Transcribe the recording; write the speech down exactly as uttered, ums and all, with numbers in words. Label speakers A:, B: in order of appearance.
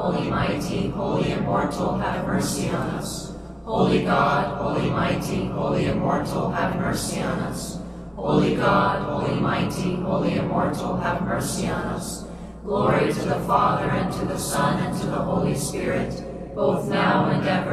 A: holy mighty, holy immortal, have mercy on us. Holy God, holy mighty, holy immortal, have mercy on us. Holy God, holy mighty, holy immortal, have mercy on us. Glory to the Father, and to the Son, and to the Holy Spirit, both now and ever.